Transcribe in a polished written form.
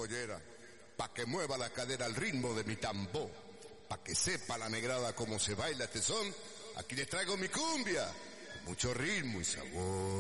pollera, pa' que mueva la cadera al ritmo de mi tambor, pa' que sepa la negrada cómo se baila este son. Aquí les traigo mi cumbia, con mucho ritmo y sabor.